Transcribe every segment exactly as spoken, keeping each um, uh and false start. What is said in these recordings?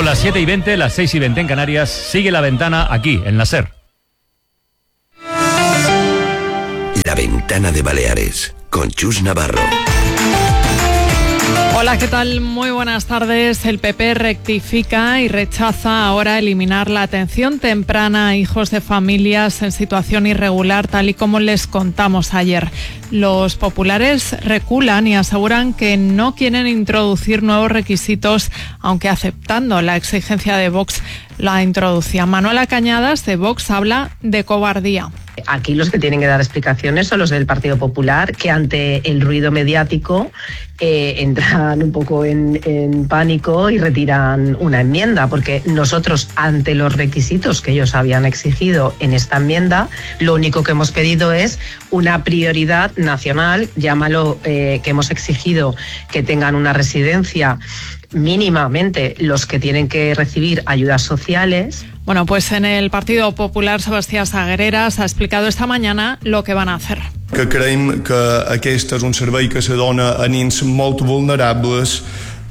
Son las siete y veinte, las seis y veinte en Canarias. Sigue La Ventana aquí, en la SER. La Ventana de Baleares, con Chus Navarro. Hola, ¿qué tal? Muy buenas tardes. El P P rectifica y rechaza ahora eliminar la atención temprana a hijos de familias en situación irregular, tal y como les contamos ayer. Los populares reculan y aseguran que no quieren introducir nuevos requisitos, aunque aceptando la exigencia de Vox la introducía. Manuela Cañadas, de Vox, habla de cobardía. Aquí los que tienen que dar explicaciones son los del Partido Popular, que ante el ruido mediático eh, entran un poco en, en pánico y retiran una enmienda, porque nosotros, ante los requisitos que ellos habían exigido en esta enmienda, lo único que hemos pedido es una prioridad nacional, llámalo eh, que hemos exigido que tengan una residencia mínimamente los que tienen que recibir ayudas sociales. Bueno, pues en el Partido Popular, Sebastià Saguereras ha explicado esta mañana lo que van a hacer. Que creiem que aquest és un servei que se dona a nens molt vulnerables,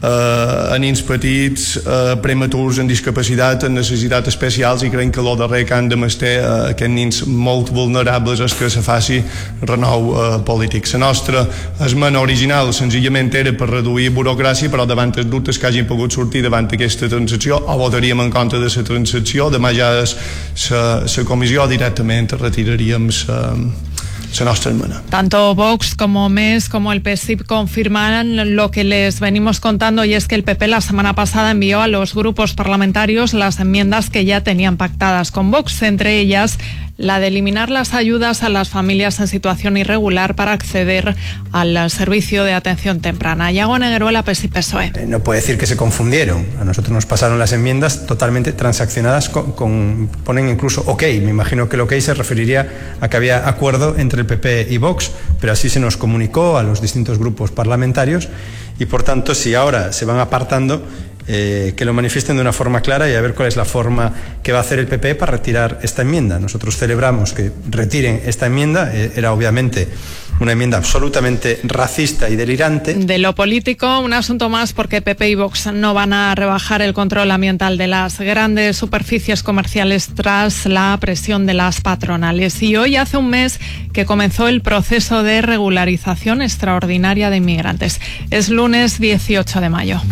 a nens petits, a prematurs amb discapacitat, amb necessitats especials, i creiem que el darrer que han de mestre a aquests nens molt vulnerables és que se faci renou eh, polític. La nostra esmena original senzillament era per reduir burocràcia, però davant els dubtes que hagin pogut sortir davant aquesta transacció, o votaríem en contra de la transacció, demà ja és la comissió, directament retiraríem la se nos termina. Tanto Vox como M E S como el P S I V confirman lo que les venimos contando, y es que el P P la semana pasada envió a los grupos parlamentarios las enmiendas que ya tenían pactadas con Vox, entre ellas la de eliminar las ayudas a las familias en situación irregular para acceder al servicio de atención temprana. Iago Negueruela, P S I V P S O E. No puede decir que se confundieron. A nosotros nos pasaron las enmiendas totalmente transaccionadas con, con ponen incluso OK. Me imagino que el OK se referiría a que había acuerdo entre el P P y Vox, pero así se nos comunicó a los distintos grupos parlamentarios, y por tanto, si ahora se van apartando, Eh, que lo manifiesten de una forma clara y a ver cuál es la forma que va a hacer el P P para retirar esta enmienda. Nosotros celebramos que retiren esta enmienda, eh, era obviamente una enmienda absolutamente racista y delirante. De lo político, un asunto más, porque P P y Vox no van a rebajar el control ambiental de las grandes superficies comerciales tras la presión de las patronales. Y hoy hace un mes que comenzó el proceso de regularización extraordinaria de inmigrantes. Es lunes dieciocho de mayo.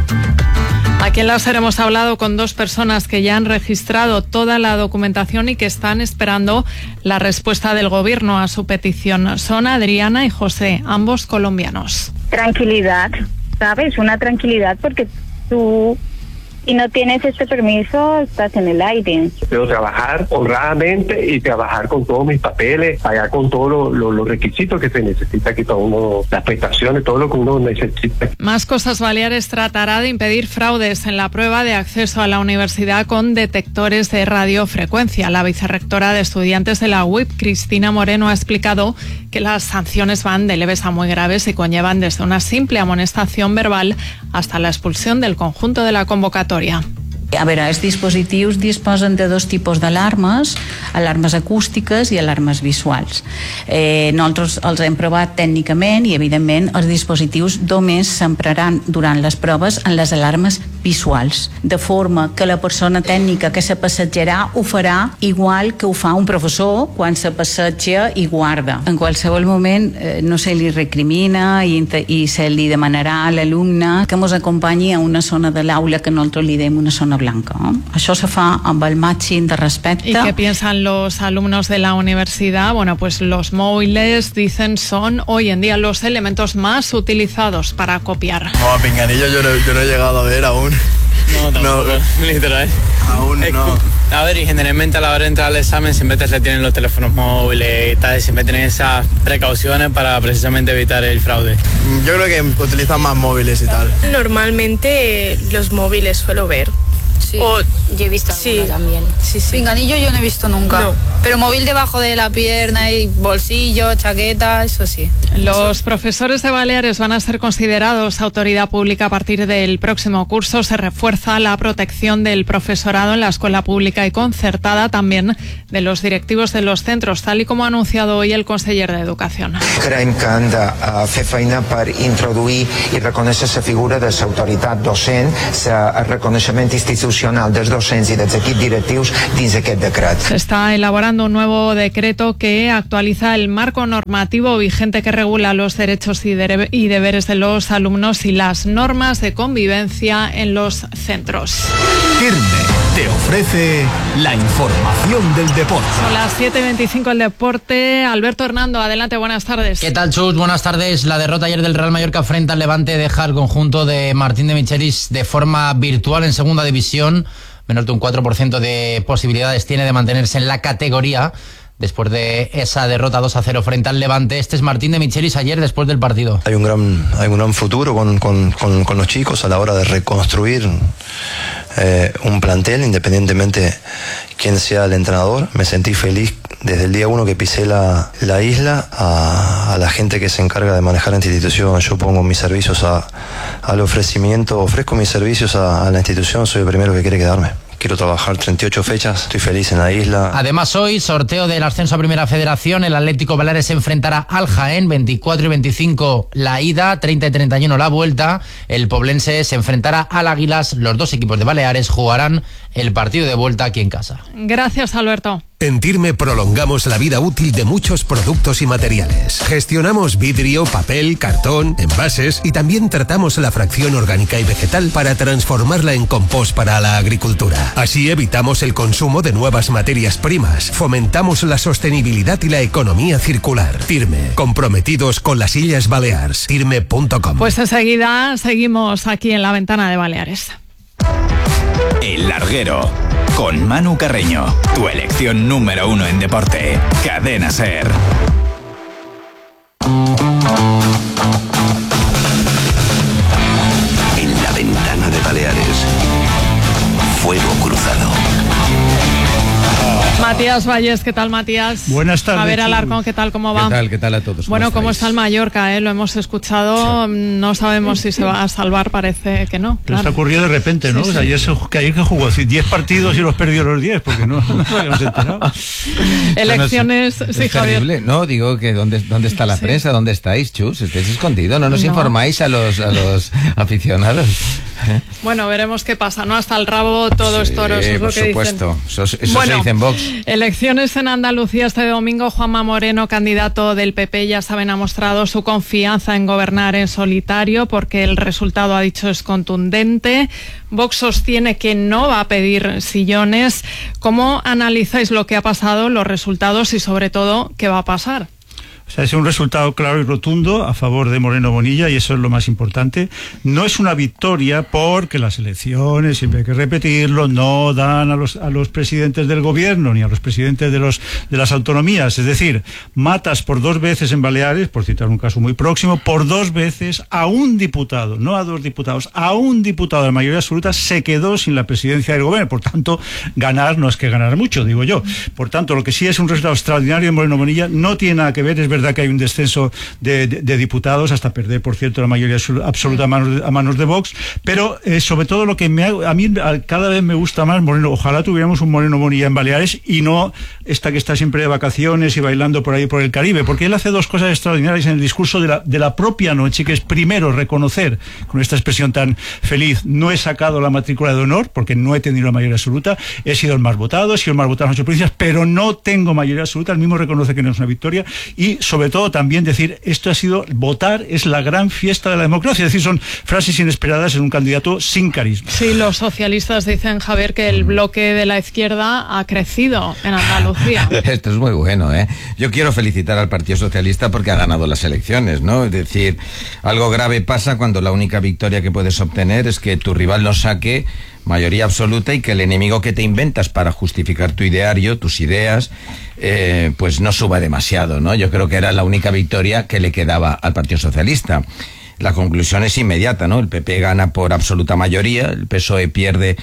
Aquí en la SER hemos hablado con dos personas que ya han registrado toda la documentación y que están esperando la respuesta del gobierno a su petición. Son Adriana y José, ambos colombianos. Tranquilidad, ¿sabes? Una tranquilidad, porque tú, si no tienes este permiso, estás en el aire. Debo trabajar honradamente y trabajar con todos mis papeles, pagar con todos lo, lo, los requisitos que se necesita, que todo uno, las prestaciones, todo lo que uno necesita. Más Cosas Baleares tratará de impedir fraudes en la prueba de acceso a la universidad con detectores de radiofrecuencia. La vicerrectora de estudiantes de la U I P, Cristina Moreno, ha explicado que las sanciones van de leves a muy graves y conllevan desde una simple amonestación verbal hasta la expulsión del conjunto de la convocatoria. A veure, els dispositius disposen de dos tipus d'alarmes, alarmes acústiques i alarmes visuals. Eh, nosaltres els hem provat tècnicament i, evidentment, els dispositius només s'empraran durant les proves en les alarmes visuals, de forma que la persona tècnica que se passejarà ho farà igual que ho fa un professor quan se passeja i guarda. En qualsevol moment eh, no se li recrimina i, i se li demanarà a l'alumne que ens acompanyi a una zona de l'aula que nosaltres li dem una zona blanca. Això se fa amb el màxim de respecte. ¿Y qué piensan los alumnos de la universidad? Bueno, pues los móviles, dicen, son hoy en día los elementos más utilizados para copiar. No, pinganillo yo no, yo no he llegado a ver aún. No, tampoco, no. Literal. Aún no. A ver, y generalmente a la hora de entrar al examen siempre te retienen los teléfonos móviles y tal, siempre tienen esas precauciones para precisamente evitar el fraude. Yo creo que utilizan más móviles y tal. Normalmente los móviles suelo ver. Sí. O, yo he visto sí. también. Sí, sí. Pinganillo yo no he visto nunca. No. Pero móvil debajo de la pierna y bolsillo, chaqueta, eso sí. Los profesores de Baleares van a ser considerados autoridad pública a partir del próximo curso. Se refuerza la protección del profesorado en la escuela pública y concertada, también de los directivos de los centros, tal y como ha anunciado hoy el conseller de Educación. Creiem que han de uh, fer feina per introduir i reconèixer la figura de l'autoritat docent, el reconeixement institucional dels docents i dels equips directius dins aquest decret. Se está elaborando un nuevo decreto que actualiza el marco normativo vigente que regula los derechos y, de- y deberes de los alumnos y las normas de convivencia en los centros. Firme te ofrece la información del deporte. Son las siete y veinticinco el deporte. Alberto Hernando, adelante, buenas tardes. ¿Qué tal, Chus? Buenas tardes. La derrota ayer del Real Mallorca frente al Levante deja al conjunto de Martín de Michelis de forma virtual en segunda división. Menos de un cuatro por ciento de posibilidades tiene de mantenerse en la categoría después de esa derrota dos a cero frente al Levante. Este es Martín de Michelis ayer después del partido. Hay un gran, hay un gran futuro con, con, con, con los chicos a la hora de reconstruir eh, un plantel, independientemente quién sea el entrenador. Me sentí feliz desde el día uno que pisé la, la isla, a, a la gente que se encarga de manejar esta institución. Yo pongo mis servicios a, al ofrecimiento, ofrezco mis servicios a, a la institución, soy el primero que quiere quedarme. Quiero trabajar treinta y ocho fechas, estoy feliz en la isla. Además, hoy, sorteo del ascenso a Primera Federación. El Atlético Baleares se enfrentará al Jaén, veinticuatro y veinticinco la ida, treinta y treinta y uno la vuelta. El Poblense se enfrentará al Águilas. Los dos equipos de Baleares jugarán el partido de vuelta aquí en casa. Gracias, Alberto. En Tirme prolongamos la vida útil de muchos productos y materiales. Gestionamos vidrio, papel, cartón, envases y también tratamos la fracción orgánica y vegetal para transformarla en compost para la agricultura. Así evitamos el consumo de nuevas materias primas, fomentamos la sostenibilidad y la economía circular. Tirme, comprometidos con las Illes Balears. Tirme punto com. Pues enseguida seguimos aquí en la ventana de Baleares. El Larguero, con Manu Carreño, tu elección número uno en deporte. Cadena SER. En la ventana de Baleares, fuego cruzado. Matías Valles, ¿qué tal, Matías? Buenas tardes. Javier Alarcón, ¿qué tal, cómo va? ¿Qué tal, qué tal a todos? Bueno, ¿cómo estáis? está el Mallorca? Eh? Lo hemos escuchado, sí. No sabemos si se va a salvar, parece que no. Pero claro. está ocurrido de repente, ¿no? Sí, sí. O sea, ayer, se, que ayer que jugó diez partidos y los perdió los diez, porque no, no nos habíamos enterado. Elecciones, no es, sí, es Javier. Terrible. No, digo que ¿dónde, dónde está la sí. prensa? ¿Dónde estáis, Chus? Estáis escondidos, no nos no. informáis a los, a los aficionados. Bueno, veremos qué pasa, ¿no? Hasta el rabo todo es toro, eso es lo por que supuesto. dicen. Eso, eso bueno, se dice en Vox. Elecciones en Andalucía este domingo. Juanma Moreno, candidato del P P, ya saben, ha mostrado su confianza en gobernar en solitario porque el resultado, ha dicho, es contundente. Vox sostiene que no va a pedir sillones. ¿Cómo analizáis lo que ha pasado, los resultados y sobre todo qué va a pasar? O sea, es un resultado claro y rotundo a favor de Moreno Bonilla y eso es lo más importante. No es una victoria porque las elecciones, siempre hay que repetirlo, no dan a los, a los presidentes del gobierno ni a los presidentes de, los, de las autonomías. Es decir, matas por dos veces en Baleares, por citar un caso muy próximo, por dos veces a un diputado, no a dos diputados, a un diputado de mayoría absoluta se quedó sin la presidencia del gobierno. Por tanto, ganar no es que ganar mucho, digo yo. Por tanto, lo que sí es un resultado extraordinario de Moreno Bonilla no tiene nada que ver, es verdad que hay un descenso de, de, de diputados hasta perder, por cierto, la mayoría absoluta a manos de, a manos de Vox, pero eh, sobre todo lo que me ha, a mí a, cada vez me gusta más Moreno. Ojalá tuviéramos un Moreno Bonilla en Baleares y no esta que está siempre de vacaciones y bailando por ahí por el Caribe, porque él hace dos cosas extraordinarias en el discurso de la, de la propia noche, que es primero reconocer, con esta expresión tan feliz, no he sacado la matrícula de honor porque no he tenido la mayoría absoluta, he sido el más votado, he sido el más votado en las ocho provincias, pero no tengo mayoría absoluta. Él mismo reconoce que no es una victoria y sobre todo también decir, esto ha sido, votar es la gran fiesta de la democracia. Es decir, son frases inesperadas en un candidato sin carisma. Sí, los socialistas dicen, Javier, que el bloque de la izquierda ha crecido en Andalucía. Esto es muy bueno, ¿eh? Yo quiero felicitar al Partido Socialista porque ha ganado las elecciones, ¿no? Es decir, algo grave pasa cuando la única victoria que puedes obtener es que tu rival no saque mayoría absoluta y que el enemigo que te inventas para justificar tu ideario, tus ideas, eh, pues no suba demasiado, ¿no? Yo creo que era la única victoria que le quedaba al Partido Socialista. La conclusión es inmediata, ¿no? El P P gana por absoluta mayoría, el P S O E pierde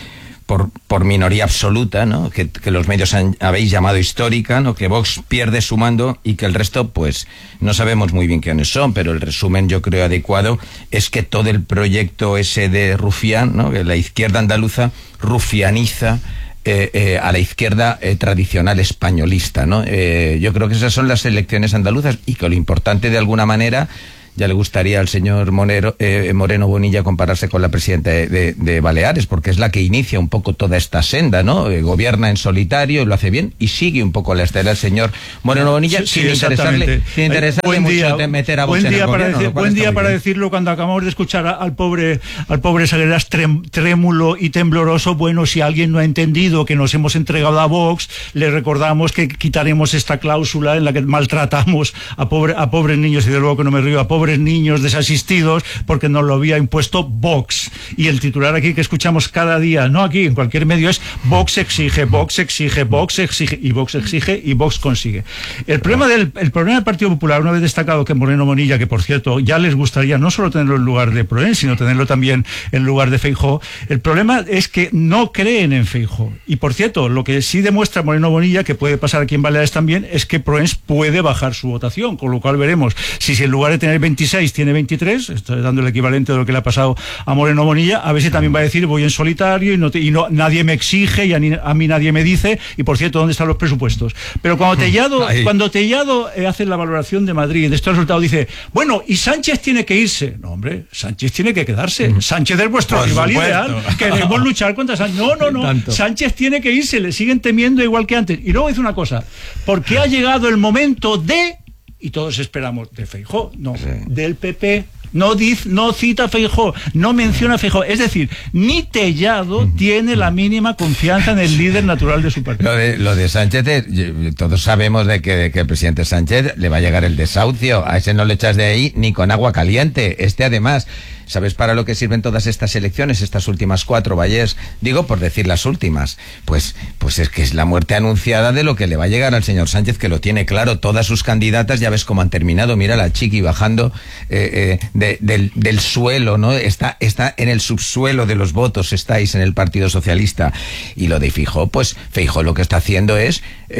por, por minoría absoluta, ¿no? Que, que los medios han, habéis llamado histórica, ¿no? Que Vox pierde su mando y que el resto, pues, no sabemos muy bien quiénes son, pero el resumen yo creo adecuado es que todo el proyecto ese de Rufián, ¿no? Que la izquierda andaluza rufianiza Eh, eh, a la izquierda eh, tradicional españolista, ¿no? Eh, yo creo que esas son las elecciones andaluzas y que lo importante de alguna manera, ya le gustaría al señor Monero, eh, Moreno Bonilla compararse con la presidenta de, de, de Baleares, porque es la que inicia un poco toda esta senda, ¿no? Eh, gobierna en solitario, lo hace bien y sigue un poco la estela del señor Moreno Bonilla, sí, sin sí, interesarle, sin interesarle buen mucho día, de meter a Vox buen en día el para gobierno, decir, buen día para bien. decirlo cuando acabamos de escuchar al pobre al pobre Sagreras trem, trémulo y tembloroso. Bueno, si alguien no ha entendido que nos hemos entregado a Vox, le recordamos que quitaremos esta cláusula en la que maltratamos a pobre, a pobres niños, y de luego que no me río, a pobres niños de asistidos porque nos lo había impuesto Vox. Y el titular aquí que escuchamos cada día, no aquí, en cualquier medio, es Vox exige, Vox exige, Vox exige, y Vox exige y Vox consigue. El problema del, el problema del Partido Popular, una vez destacado que Moreno Bonilla, que por cierto ya les gustaría no solo tenerlo en lugar de Proens, sino tenerlo también en lugar de Feijóo, el problema es que no creen en Feijóo. Y por cierto, lo que sí demuestra Moreno Bonilla, que puede pasar aquí en Baleares también, es que Proens puede bajar su votación, con lo cual veremos si, si en lugar de tener veintiséis tiene veintitrés, estoy dando el equivalente de lo que le ha pasado a Moreno Bonilla, a ver si también va a decir voy en solitario y no, te, y no nadie me exige y a, ni, a mí nadie me dice, y por cierto, ¿dónde están los presupuestos? Pero cuando Tellado, cuando Tellado eh, hace la valoración de Madrid, de estos resultados, dice, bueno, y Sánchez tiene que irse. No, hombre, Sánchez tiene que quedarse. Sánchez es vuestro por rival supuesto. Ideal. Queremos luchar contra Sánchez. No, no, no. Tanto. Sánchez tiene que irse, le siguen temiendo igual que antes. Y luego dice una cosa, porque ha llegado el momento de, y todos esperamos, de Feijóo, no, sí. del P P. No, dice, no cita a Feijóo, no menciona a Feijóo. Es decir, ni Tellado tiene la mínima confianza en el líder natural de su partido. Lo de, lo de Sánchez, todos sabemos de que, de que el presidente Sánchez le va a llegar el desahucio. A ese no le echas de ahí ni con agua caliente. Este además... ¿Sabes para lo que sirven todas estas elecciones, estas últimas cuatro, Vallés? Digo, por decir las últimas. Pues, pues es que es la muerte anunciada de lo que le va a llegar al señor Sánchez, que lo tiene claro. Todas sus candidatas, ya ves cómo han terminado. Mira la Chiqui bajando eh, eh, de, del, del suelo, ¿no? Está, está en el subsuelo de los votos, estáis en el Partido Socialista. Y lo de Feijóo, pues Feijóo lo que está haciendo es eh,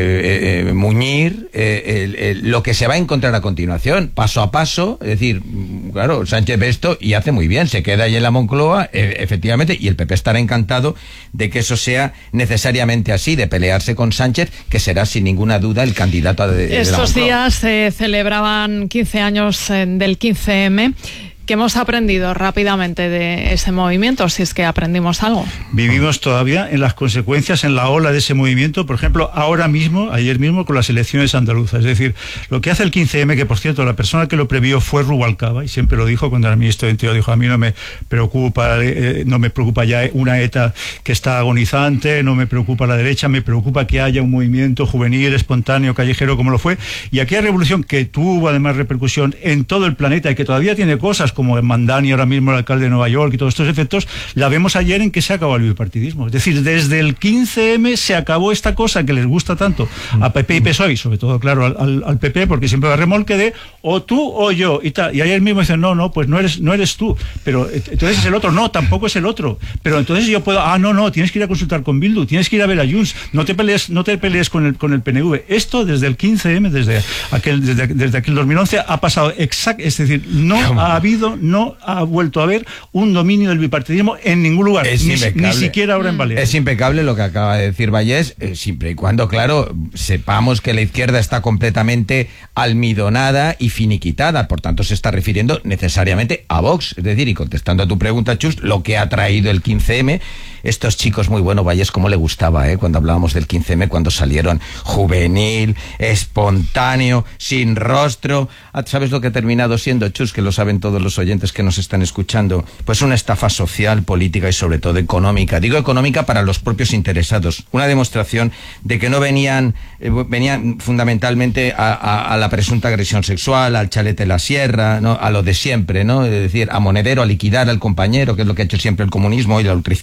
eh, eh, muñir eh, el, el, lo que se va a encontrar a continuación, paso a paso. Es decir, claro, Sánchez ve esto y hace muy bien, se queda ahí en la Moncloa, eh, efectivamente, y el P P estará encantado de que eso sea necesariamente así, de pelearse con Sánchez, que será sin ninguna duda el candidato de, de Estos la días se eh, celebraban quince años eh, del quince eme. ¿Qué hemos aprendido rápidamente de ese movimiento, si es que aprendimos algo? Vivimos todavía en las consecuencias, en la ola de ese movimiento, por ejemplo, ahora mismo, ayer mismo, con las elecciones andaluzas. Es decir, lo que hace el quince eme, que por cierto, la persona que lo previó fue Rubalcaba, y siempre lo dijo cuando era ministro de Interior, dijo, a mí no me preocupa, eh, no me preocupa ya una ETA que está agonizante, no me preocupa la derecha, me preocupa que haya un movimiento juvenil, espontáneo, callejero, como lo fue, y aquella revolución que tuvo además repercusión en todo el planeta y que todavía tiene cosas como en Mandani, ahora mismo el alcalde de Nueva York y todos estos efectos, la vemos ayer en que se acabó el bipartidismo. Es decir, desde el quince eme se acabó esta cosa que les gusta tanto a P P y P S O E, y sobre todo, claro, al, al P P, porque siempre va a remolque de o tú o yo, y tal. Y ayer mismo dicen, no, no, pues no eres, no eres tú, pero entonces es el otro, no, tampoco es el otro, pero entonces yo puedo, ah, no, no, tienes que ir a consultar con Bildu, tienes que ir a ver a Junts, no te pelees, no te pelees con el, con el P N V. Esto desde el quince eme, desde aquel, desde, desde aquel dos mil once, ha pasado exacto, es decir, no ha habido no ha vuelto a haber un dominio del bipartidismo en ningún lugar, ni, ni siquiera ahora en Baleares. Es impecable lo que acaba de decir Vallés, eh, siempre y cuando, claro, sepamos que la izquierda está completamente almidonada y finiquitada, por tanto se está refiriendo necesariamente a Vox. Es decir, y contestando a tu pregunta, Chus, lo que ha traído el quince eme, estos chicos, muy bueno, Vallés, como le gustaba, ¿eh? Cuando hablábamos del quince eme, cuando salieron juvenil, espontáneo, sin rostro. ¿Sabes lo que ha terminado siendo, Chus? Que lo saben todos los oyentes que nos están escuchando. Pues una estafa social, política y sobre todo económica. Digo económica para los propios interesados. Una demostración de que no venían, eh, venían fundamentalmente a, a, a la presunta agresión sexual, al chalete en la sierra, ¿no? A lo de siempre, ¿no? Es decir, a monedero, a liquidar al compañero, que es lo que ha hecho siempre el comunismo y la ultraizquierda,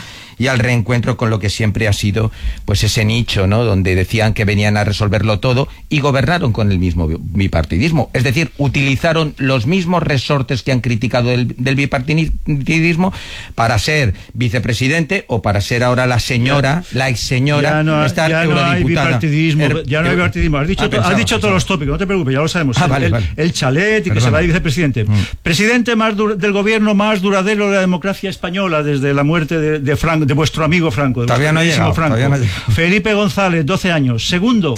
y al reencuentro con lo que siempre ha sido pues ese nicho, ¿no? Donde decían que venían a resolverlo todo y gobernaron con el mismo bipartidismo. Es decir, utilizaron los mismos resortes que han criticado del, del bipartidismo para ser vicepresidente o para ser ahora la señora, ya, la ex señora, ya no, esta ya no hay bipartidismo, er, ya no hay bipartidismo. Has dicho, ah, pensaba, has dicho todos los tópicos, no te preocupes, ya lo sabemos. Ah, el, vale, el, vale. el chalet y Perdón. que se va de vicepresidente. Mm. Presidente más del gobierno más duradero de la democracia española desde la muerte de, de, Franco, de vuestro amigo Franco. De todavía, no llegado, Franco. todavía no ha llegado. Felipe González, doce años. Segundo,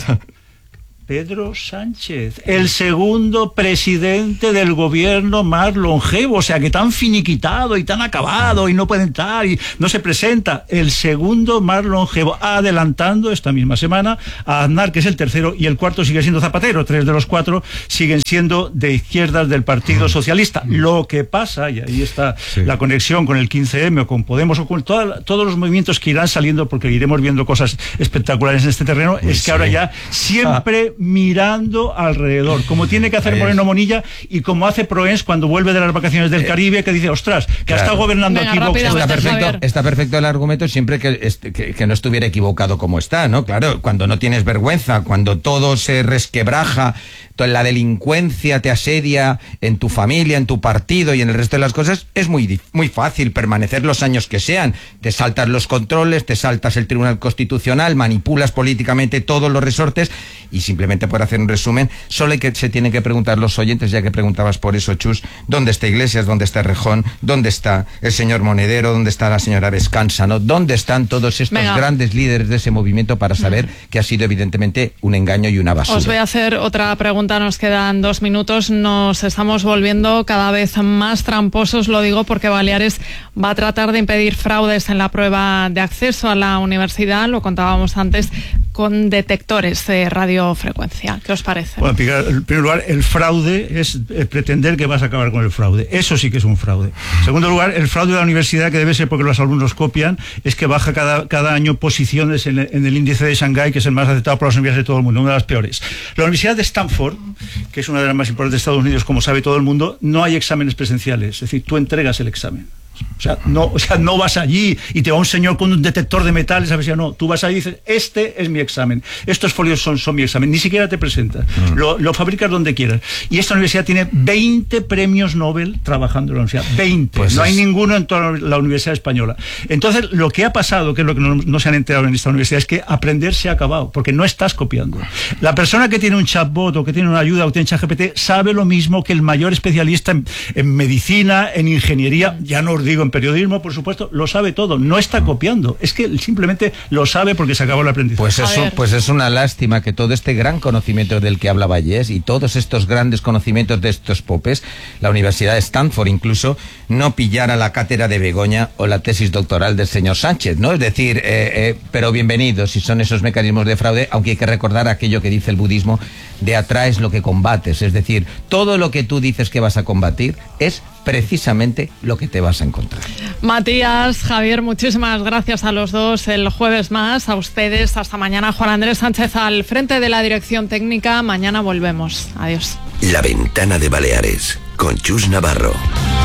Pedro Sánchez, el segundo presidente del gobierno más longevo, o sea, que tan finiquitado y tan acabado y no puede entrar y no se presenta, el segundo más longevo, adelantando esta misma semana a Aznar, que es el tercero, y el cuarto sigue siendo Zapatero. Tres de los cuatro siguen siendo de izquierdas del Partido Socialista. Lo que pasa, y ahí está sí. la conexión con el quince eme o con Podemos o con toda, todos los movimientos que irán saliendo, porque iremos viendo cosas espectaculares en este terreno, Uy, es que sí. ahora ya siempre ah. mirando alrededor, como tiene que hacer Moreno Bonilla y como hace Proens cuando vuelve de las vacaciones del Caribe, que dice, ostras, que claro. ha estado gobernando Venga, aquí Vox. Está perfecto, está perfecto el argumento siempre que, que, que no estuviera equivocado como está, ¿no? Claro, cuando no tienes vergüenza, cuando todo se resquebraja, la delincuencia te asedia en tu familia, en tu partido y en el resto de las cosas, es muy, muy fácil permanecer los años que sean. Te saltas los controles, te saltas el Tribunal Constitucional, manipulas políticamente todos los resortes y simplemente por hacer un resumen, solo hay que se tienen que preguntar los oyentes, ya que preguntabas por eso, Chus, ¿dónde está Iglesias? ¿Dónde está Rejón? ¿Dónde está el señor Monedero? ¿Dónde está la señora Vescanza? ¿No? ¿Dónde están todos estos Venga. grandes líderes de ese movimiento para saber mm. que ha sido evidentemente un engaño y una basura? Os voy a hacer otra pregunta, nos quedan dos minutos, nos estamos volviendo cada vez más tramposos, lo digo porque Baleares va a tratar de impedir fraudes en la prueba de acceso a la universidad, lo contábamos antes, con detectores de radiofrecuencia. ¿Qué os parece? Bueno, en primer lugar, el fraude es pretender que vas a acabar con el fraude. Eso sí que es un fraude. En segundo lugar, el fraude de la universidad, que debe ser porque los alumnos copian, es que baja cada, cada año posiciones en el, en el índice de Shanghái, que es el más aceptado por las universidades de todo el mundo, una de las peores. La Universidad de Stanford, que es una de las más importantes de Estados Unidos, como sabe todo el mundo, no hay exámenes presenciales. Es decir, tú entregas el examen. O sea, no, o sea, no vas allí y te va un señor con un detector de metales a ver si no. Tú vas allí y dices, este es mi examen, estos folios son, son mi examen. Ni siquiera te presentas. Mm. Lo, lo fabricas donde quieras. Y esta universidad tiene veinte premios Nobel trabajando en la universidad. veinte. Pues no es... hay ninguno en toda la Universidad Española. Entonces, lo que ha pasado, que es lo que no, no se han enterado en esta universidad, es que aprender se ha acabado, porque no estás copiando. La persona que tiene un chatbot o que tiene una ayuda o tiene ChatGPT sabe lo mismo que el mayor especialista en, en medicina, en ingeniería, ya no os digo en periodismo, por supuesto, lo sabe todo, no está copiando, es que simplemente lo sabe porque se acabó el aprendizaje. Pues eso, pues es una lástima que todo este gran conocimiento del que habla Vallés y todos estos grandes conocimientos de estos popes, la Universidad de Stanford incluso, no pillara la cátedra de Begoña o la tesis doctoral del señor Sánchez, ¿no? Es decir, eh, eh, pero bienvenidos si son esos mecanismos de fraude, aunque hay que recordar aquello que dice el budismo, de atraes lo que combates, es decir, todo lo que tú dices que vas a combatir es precisamente lo que te vas a encontrar. Matías, Javier, muchísimas gracias a los dos. El jueves más, a ustedes. Hasta mañana. Juan Andrés Sánchez al frente de la dirección técnica. Mañana volvemos. Adiós. La Ventana de Baleares, con Chus Navarro.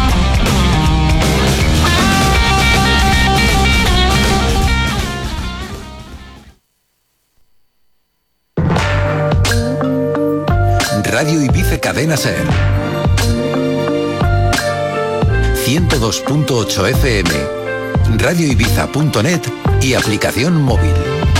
Radio Ibiza Cadena Ser. ciento dos punto ocho F M, radio ibiza punto net y aplicación móvil.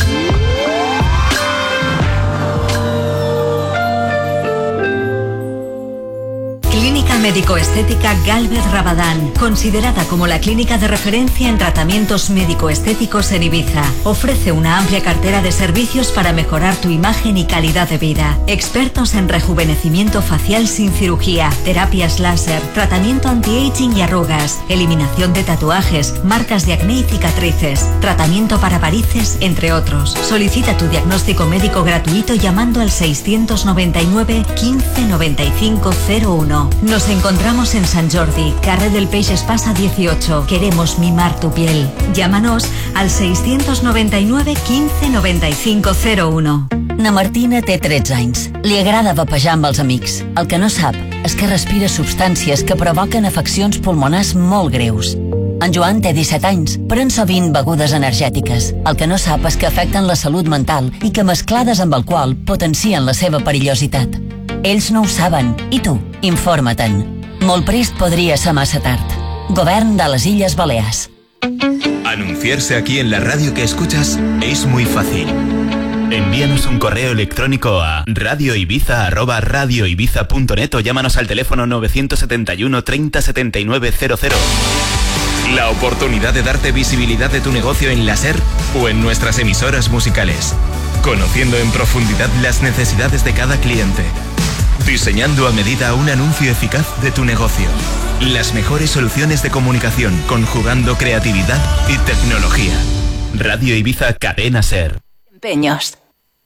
Clínica Médico-Estética Gálvez Rabadán, considerada como la clínica de referencia en tratamientos médico-estéticos en Ibiza. Ofrece una amplia cartera de servicios para mejorar tu imagen y calidad de vida. Expertos en rejuvenecimiento facial sin cirugía, terapias láser, tratamiento anti-aging y arrugas, eliminación de tatuajes, marcas de acné y cicatrices, tratamiento para varices, entre otros. Solicita tu diagnóstico médico gratuito llamando al seiscientos noventa y nueve quince noventa y cinco cero uno. Nos encontramos en Sant Jordi, carrer del Peix Espasa dieciocho. Queremos mimar tu piel. Llámanos al seiscientos noventa y nueve quince noventa y cinco cero uno. Na Martina té tretze anys. Li agrada vapejar amb els amics. El que no sap és que respira substàncies que provoquen afeccions pulmonars molt greus. En Joan té disset anys, pren sovint begudes energètiques. El que no sap és que afecten la salut mental i que mesclades amb alcohol potencien la seva perillositat. Ells no ho saben, i tu, informa-te'n. Molt prest podria ser massa tard. Govern de les Illes Balears. Anunciarse aquí en la radio que escuchas es muy fácil. Envíanos un correo electrónico a radioibiza arroba radioibiza punto net o llámanos al teléfono novecientos setenta y uno treinta setenta y nueve cero cero. La oportunidad de darte visibilidad de tu negocio en la SER o en nuestras emisoras musicales. Conociendo en profundidad las necesidades de cada cliente. Diseñando a medida un anuncio eficaz de tu negocio. Las mejores soluciones de comunicación conjugando creatividad y tecnología. Radio Ibiza Cadena SER. Empeños.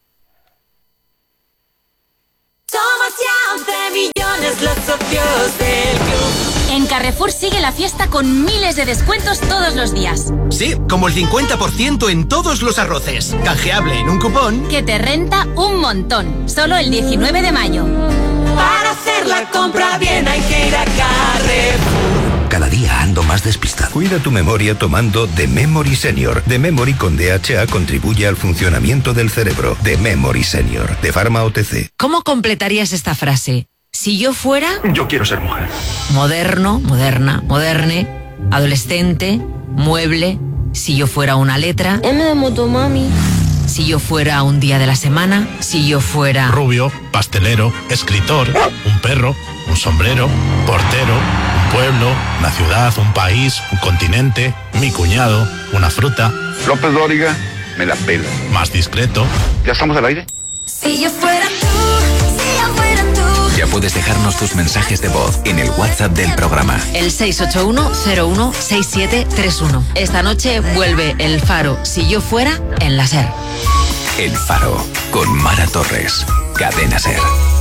Somos ya once millones los socios del club. En Carrefour sigue la fiesta con miles de descuentos todos los días. Sí, como el cincuenta por ciento en todos los arroces. Canjeable en un cupón que te renta un montón. Solo el diecinueve de mayo. Para hacer la compra bien hay que ir a Carrefour. Cada día ando más despistado. Cuida tu memoria tomando The Memory Senior. The Memory con D H A contribuye al funcionamiento del cerebro. The Memory Senior, de Pharma O T C. ¿Cómo completarías esta frase? Si yo fuera... Yo quiero ser mujer. Moderno, moderna, moderne, adolescente, mueble. Si yo fuera una letra... M de motomami. Si yo fuera un día de la semana. Si yo fuera... Rubio, pastelero, escritor, un perro, un sombrero, portero, un pueblo, una ciudad, un país, un continente, mi cuñado, una fruta. López Dóriga, me la pela. Más discreto. ¿Ya estamos al aire? Si yo fuera tú, si yo fuera tú. Ya puedes dejarnos tus mensajes de voz en el WhatsApp del programa. El seis ocho uno cero uno seis siete tres uno. Esta noche vuelve El Faro, Si yo fuera, en la SER. El Faro, con Mara Torres. Cadena SER.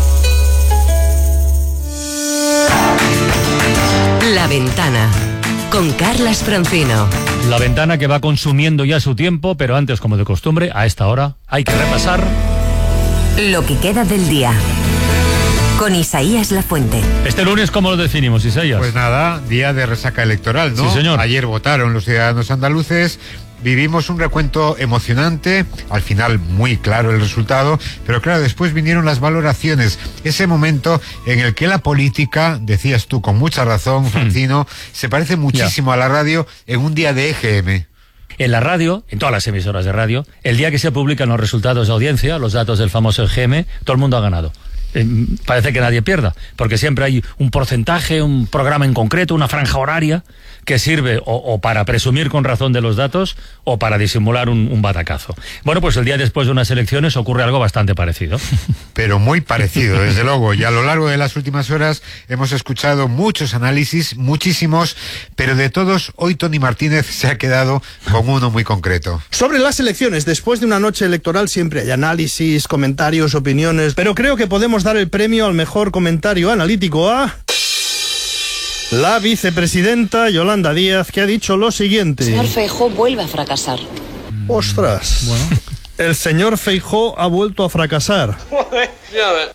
La Ventana, con Carlas Francino. La Ventana que va consumiendo ya su tiempo, pero antes, como de costumbre, a esta hora hay que repasar lo que queda del día, con Isaías Lafuente. Este lunes, ¿cómo lo definimos, Isaías? Pues nada, día de resaca electoral, ¿no? Sí, señor. Ayer votaron los ciudadanos andaluces. Vivimos un recuento emocionante, al final muy claro el resultado, pero claro, después vinieron las valoraciones, ese momento en el que la política, decías tú con mucha razón, Francino, hmm. se parece muchísimo yeah. a la radio en un día de E G M. En la radio, en todas las emisoras de radio, el día que se publican los resultados de audiencia, los datos del famoso E G M, todo el mundo ha ganado. Eh, parece que nadie pierda, porque siempre hay un porcentaje, un programa en concreto, una franja horaria que sirve o, o para presumir con razón de los datos o para disimular un, un batacazo. Bueno, pues el día después de unas elecciones ocurre algo bastante parecido. Pero muy parecido, desde luego. Y a lo largo de las últimas horas hemos escuchado muchos análisis, muchísimos, pero de todos, hoy Tony Martínez se ha quedado con uno muy concreto. Sobre las elecciones, después de una noche electoral siempre hay análisis, comentarios, opiniones, pero creo que podemos dar el premio al mejor comentario analítico a... la vicepresidenta Yolanda Díaz, que ha dicho lo siguiente. El señor Feijóo vuelve a fracasar. Ostras. Bueno. El señor Feijóo ha vuelto a fracasar. Joder, ya ves.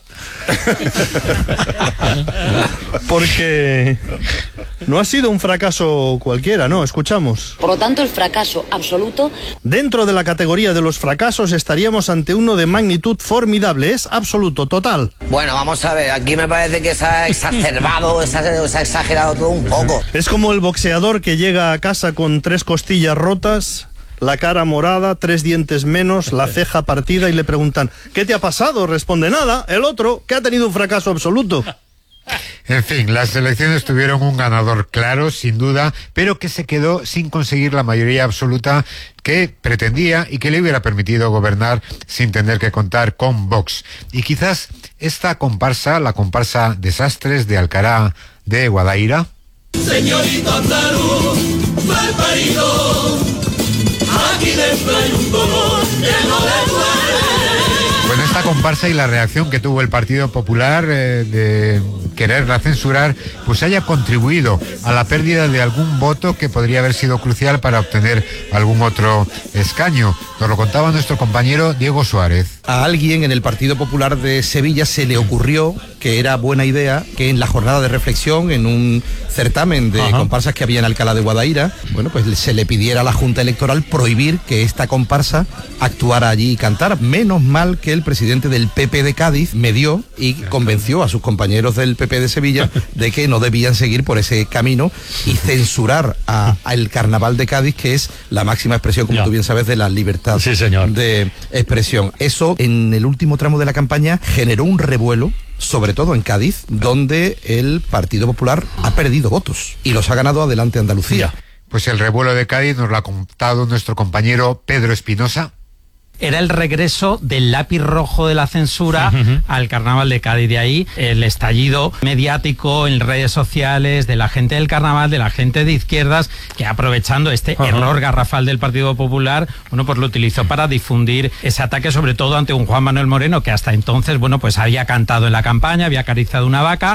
Porque no ha sido un fracaso cualquiera, ¿no? Escuchamos. Por lo tanto, el fracaso absoluto... Dentro de la categoría de los fracasos estaríamos ante uno de magnitud formidable. Es absoluto, total. Bueno, vamos a ver, aquí me parece que se ha exacerbado, se ha, se ha exagerado todo un poco. Es como el boxeador que llega a casa con tres costillas rotas, la cara morada, tres dientes menos, la ceja partida y le preguntan ¿qué te ha pasado? Responde nada. El otro, que ha tenido un fracaso absoluto. En fin, las elecciones tuvieron un ganador claro, sin duda, pero que se quedó sin conseguir la mayoría absoluta que pretendía y que le hubiera permitido gobernar sin tener que contar con Vox. Y quizás esta comparsa, la comparsa Desastres de Alcalá de Guadaira. Señorito andaluz, mal parido, aquí dentro hay un dolor que no le duele. Con esta comparsa y la reacción que tuvo el Partido Popular eh, de quererla censurar, pues haya contribuido a la pérdida de algún voto que podría haber sido crucial para obtener algún otro escaño. Nos lo contaba nuestro compañero Diego Suárez. a alguien en el Partido Popular de Sevilla se le ocurrió que era buena idea que en la jornada de reflexión, en un certamen de Ajá. comparsas que había en Alcalá de Guadaira, bueno, pues se le pidiera a la Junta Electoral prohibir que esta comparsa actuara allí y cantara. Menos mal que el presidente del P P de Cádiz medió y convenció a sus compañeros del P P de Sevilla de que no debían seguir por ese camino y censurar al Carnaval de Cádiz, que es la máxima expresión, como ya. tú bien sabes, de la libertad sí, señor. de expresión. Eso, en el último tramo de la campaña, generó un revuelo, sobre todo en Cádiz, donde el Partido Popular ha perdido votos y los ha ganado Adelante Andalucía. Pues el revuelo de Cádiz nos lo ha contado nuestro compañero Pedro Espinosa. Era el regreso del lápiz rojo de la censura uh-huh. al Carnaval de Cádiz. De ahí el estallido mediático en redes sociales de la gente del Carnaval, de la gente de izquierdas, que aprovechando este uh-huh. error garrafal del Partido Popular, bueno, pues lo utilizó para difundir ese ataque, sobre todo ante un Juan Manuel Moreno que hasta entonces, bueno, pues había cantado en la campaña, había acariciado una vaca.